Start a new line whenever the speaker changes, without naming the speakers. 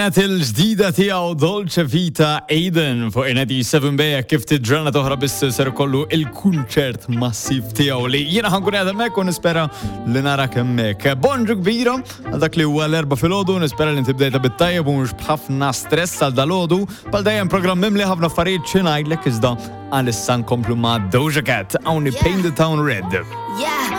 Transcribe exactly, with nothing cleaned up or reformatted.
il-ġdida tiegħu Dolce Vita Aiden fuq N eighty-seven Beja kif tiġrana toħra biss ser kollu il-kunċert massiv tiegħu li jiena ħankun qed hemmhekk u nispera li narak hemmhekk. Bonġu kbira għal dak li huwa l-erba' filgħodu, nispera li inti bdejta bit-tajjeb u mhux b'ħafna stress għal dalgħodu. Bħal dejjem programm mimli ħafna affarijiet xi ngħidlek iżda għalissa nkomplu ma' Doja Cat hawn Paint the Town Red.
Yeah,